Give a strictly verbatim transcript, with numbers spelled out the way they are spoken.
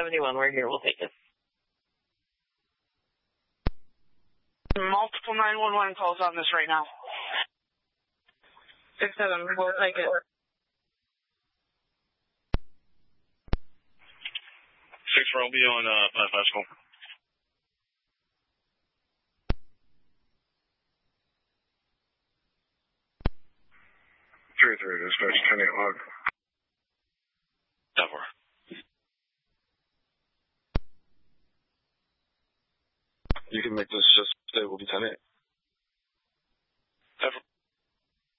seventy-one, we're here. We'll take it. Multiple nine one one calls on this right now. six seven, we'll take it. six Romeo on uh, five five school. three three, dispatch ten eight log. ten four. You can make this just stable, be ten eight.